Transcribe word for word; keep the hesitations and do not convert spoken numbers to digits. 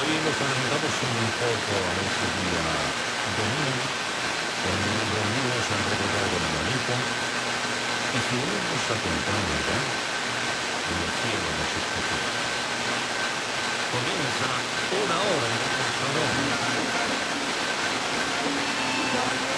Y nos adentramos un poco a ese día domingo, cuando los niños han recordado la manita, y si Dios nos acompaña ya, en el cielo nos escuchará. Comienza una hora en el